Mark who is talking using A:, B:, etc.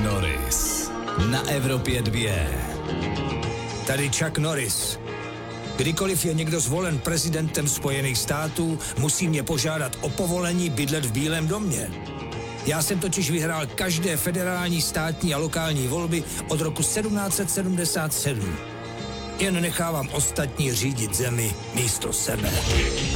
A: Norris na Evropě 2.
B: Tady Chuck Norris. Kdykoliv je někdo zvolen prezidentem Spojených států, musí mě požádat o povolení bydlet v Bílém domě. Já jsem totiž vyhrál každé federální, státní a lokální volby od roku 1777. Jen nechávám ostatní řídit zemi místo sebe.